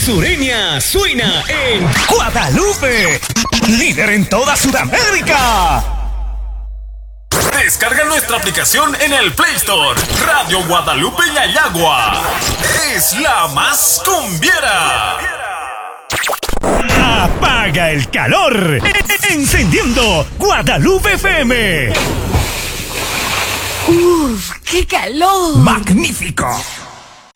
Sureña suena en Guadalupe, líder en toda Sudamérica. Descarga nuestra aplicación en el Play Store. Radio Guadalupe Yayagua es la más cumbiera. Apaga el calor, encendiendo Guadalupe FM. ¡Uf, qué calor! ¡Magnífico!